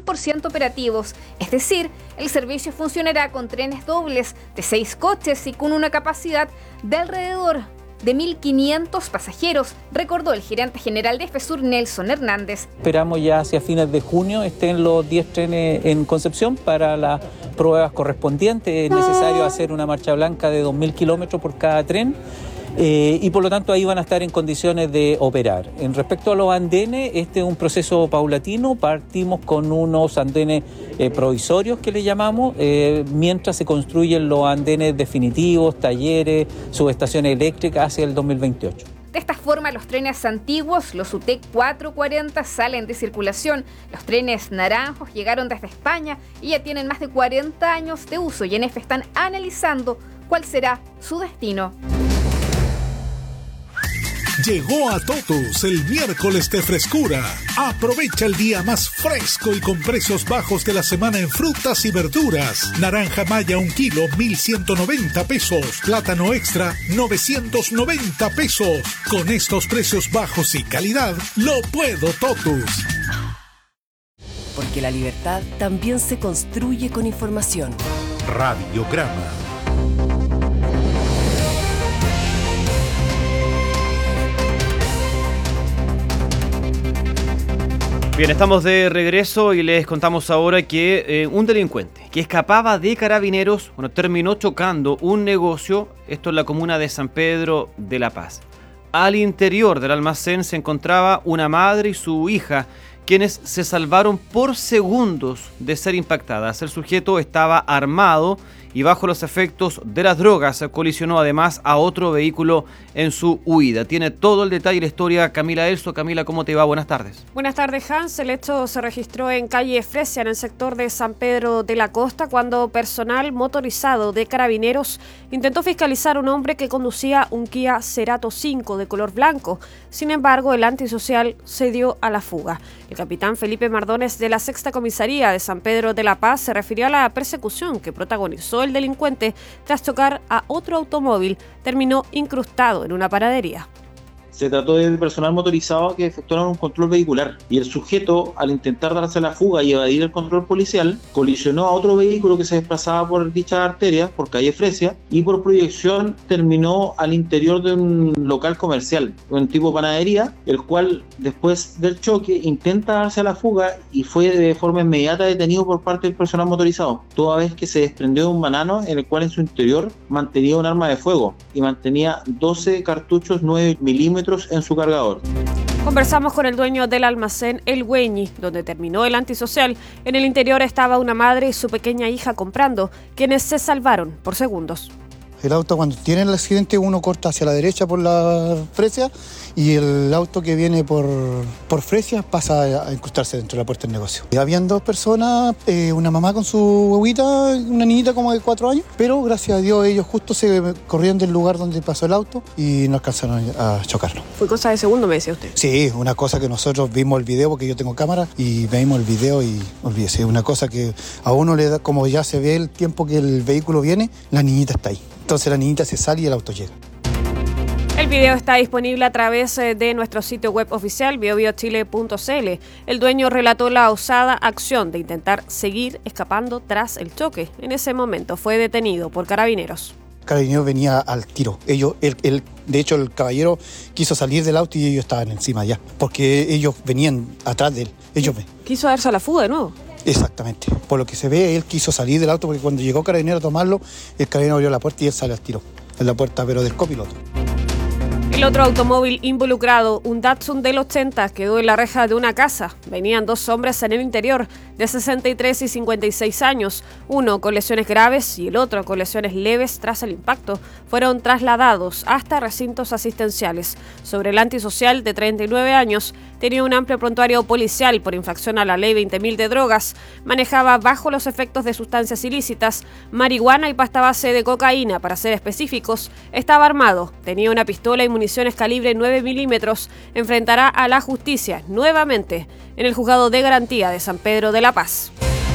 100% operativos, es decir, el servicio funcionará con trenes dobles de 6 coches y con una capacidad de alrededor de 1.500 pasajeros, recordó el gerente general de FESUR, Nelson Hernández. Esperamos ya hacia fines de junio estén los 10 trenes en Concepción para las pruebas correspondientes. Es necesario hacer una marcha blanca de 2.000 kilómetros por cada tren. Y por lo tanto ahí van a estar en condiciones de operar. En respecto a los andenes, este es un proceso paulatino. Partimos con unos andenes provisorios que le llamamos, mientras se construyen los andenes definitivos, talleres, subestaciones eléctricas hacia el 2028. De esta forma, los trenes antiguos, los UTEC 440, salen de circulación. Los trenes naranjos llegaron desde España y ya tienen más de 40 años de uso, y en EFE están analizando cuál será su destino. Llegó a Totus el miércoles de frescura. Aprovecha el día más fresco y con precios bajos de la semana en frutas y verduras. Naranja maya 1 kilo, 1.190 pesos. Plátano extra, 990 pesos. Con estos precios bajos y calidad, lo puedo Totus. Porque la libertad también se construye con información. Radiograma. Bien, estamos de regreso y les contamos ahora que un delincuente que escapaba de Carabineros, terminó chocando un negocio, esto en la comuna de San Pedro de la Paz. Al interior del almacén se encontraba una madre y su hija, quienes se salvaron por segundos de ser impactadas. El sujeto estaba armado y bajo los efectos de las drogas colisionó además a otro vehículo en su huida. Tiene todo el detalle y la historia Camila Elso. Camila, ¿cómo te va? Buenas tardes. Buenas tardes, Hans. El hecho se registró en calle Fresia, en el sector de San Pedro de la Costa, cuando personal motorizado de Carabineros intentó fiscalizar a un hombre que conducía un Kia Cerato 5 de color blanco. Sin embargo, el antisocial se dio a la fuga. El capitán Felipe Mardones de la Sexta Comisaría de San Pedro de la Paz se refirió a la persecución que protagonizó el delincuente tras chocar a otro automóvil. Terminó incrustado en una panadería. Se trató de personal motorizado que efectuaron un control vehicular y el sujeto, al intentar darse la fuga y evadir el control policial, colisionó a otro vehículo que se desplazaba por dicha arteria, por calle Fresia, y por proyección terminó al interior de un local comercial, un tipo panadería, el cual después del choque intenta darse a la fuga y fue de forma inmediata detenido por parte del personal motorizado, toda vez que se desprendió de un banano en el cual en su interior mantenía un arma de fuego y mantenía 12 cartuchos 9 milímetros en su cargador. Conversamos con el dueño del almacén El Güeñi, donde terminó el antisocial. En el interior estaba una madre y su pequeña hija comprando, quienes se salvaron por segundos. El auto, cuando tiene el accidente, uno corta hacia la derecha por la Fresia y el auto que viene por Fresia pasa a incrustarse dentro de la puerta del negocio. Y habían dos personas, una mamá con su huevita, una niñita como de 4 años, pero gracias a Dios ellos justo se corrían del lugar donde pasó el auto y no alcanzaron a chocarlo. ¿Fue cosa de segundo, me decía usted? Sí, una cosa que nosotros vimos el video, porque yo tengo cámara, y vimos el video y olvídese, una cosa que a uno le da, como ya se ve el tiempo que el vehículo viene, la niñita está ahí. Entonces la niñita se sale y el auto llega. El video está disponible a través de nuestro sitio web oficial, biobiochile.cl. El dueño relató la osada acción de intentar seguir escapando tras el choque. En ese momento fue detenido por Carabineros. Carabineros venía al tiro. De hecho, el caballero quiso salir del auto y ellos estaban encima ya, porque ellos venían atrás de él. ¿Quiso darse a la fuga de nuevo? Exactamente. Por lo que se ve, él quiso salir del auto porque cuando llegó Carabinero a tomarlo, el Carabinero abrió la puerta y él sale al tiro. En la puerta, pero del copiloto. El otro automóvil involucrado, un Datsun del 80, quedó en la reja de una casa. Venían 2 hombres en el interior, de 63 y 56 años, uno con lesiones graves y el otro con lesiones leves tras el impacto. Fueron trasladados hasta recintos asistenciales. Sobre el antisocial de 39 años, tenía un amplio prontuario policial por infracción a la ley 20.000 de drogas, manejaba bajo los efectos de sustancias ilícitas, marihuana y pasta base de cocaína, para ser específicos, estaba armado, tenía una pistola y municiones calibre 9 milímetros, enfrentará a la justicia nuevamente en el juzgado de garantía de San Pedro de la Paz.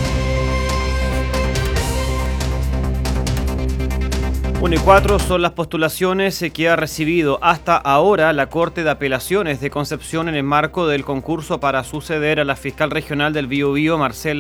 1:04 son las postulaciones que ha recibido hasta ahora la Corte de Apelaciones de Concepción en el marco del concurso para suceder a la fiscal regional del Biobío, Marcela